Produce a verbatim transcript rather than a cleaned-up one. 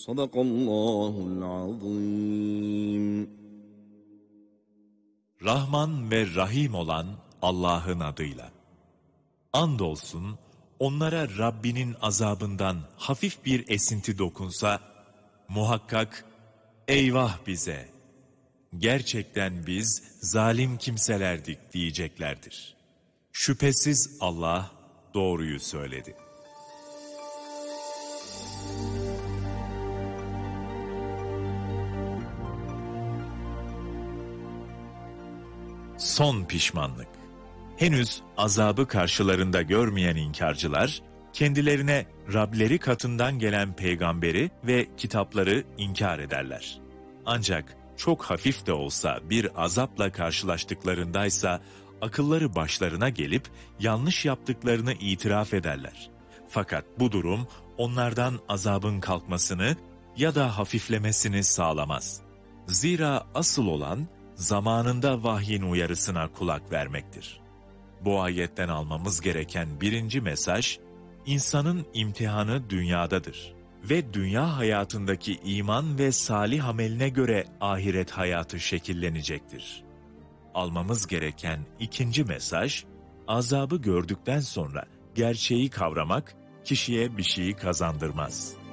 Sadakallahul azim. Rahman ve Rahim olan Allah'ın adıyla. Andolsun onlara Rabbinin azabından hafif bir esinti dokunsa, muhakkak eyvah bize, gerçekten biz zalim kimselerdik diyeceklerdir. Şüphesiz Allah doğruyu söyledi. Son pişmanlık. Henüz azabı karşılarında görmeyen inkarcılar, kendilerine Rableri katından gelen peygamberi ve kitapları inkar ederler. Ancak çok hafif de olsa bir azapla karşılaştıklarındaysa, akılları başlarına gelip yanlış yaptıklarını itiraf ederler. Fakat bu durum onlardan azabın kalkmasını ya da hafiflemesini sağlamaz. Zira asıl olan zamanında vahyin uyarısına kulak vermektir. Bu ayetten almamız gereken birinci mesaj, insanın imtihanı dünyadadır ve dünya hayatındaki iman ve salih ameline göre ahiret hayatı şekillenecektir. Almamız gereken ikinci mesaj, azabı gördükten sonra gerçeği kavramak kişiye bir şeyi kazandırmaz.